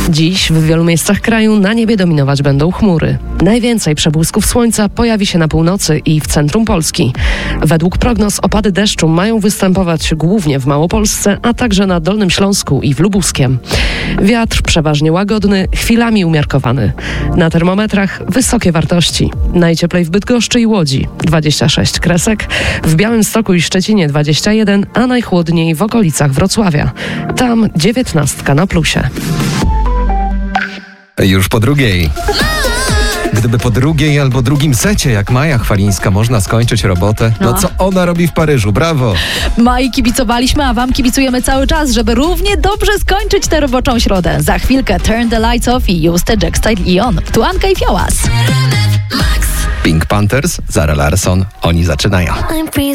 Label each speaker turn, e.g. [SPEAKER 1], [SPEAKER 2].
[SPEAKER 1] Dziś w wielu miejscach kraju na niebie dominować będą chmury. Najwięcej przebłysków słońca pojawi się na północy i w centrum Polski. Według prognoz opady deszczu mają występować głównie w Małopolsce, a także na Dolnym Śląsku i w Lubuskiem. Wiatr przeważnie łagodny, chwilami umiarkowany. Na termometrach wysokie wartości. Najcieplej w Bydgoszczy i Łodzi 26 kresek, w Białymstoku i Szczecinie 21, a najchłodniej w okolicach Wrocławia. Tam 19 na plusie.
[SPEAKER 2] Już po drugiej. Gdyby po drugiej albo drugim secie, jak Maja Chwalińska, można skończyć robotę, no co ona robi w Paryżu? Brawo!
[SPEAKER 3] Mai kibicowaliśmy, a wam kibicujemy cały czas, żeby równie dobrze skończyć tę roboczą środę. Za chwilkę Turn the Lights Off i Use the Jackstyle i On. Tu Anka i Fiołas.
[SPEAKER 2] Pink Panthers, Zara Larsson, oni zaczynają.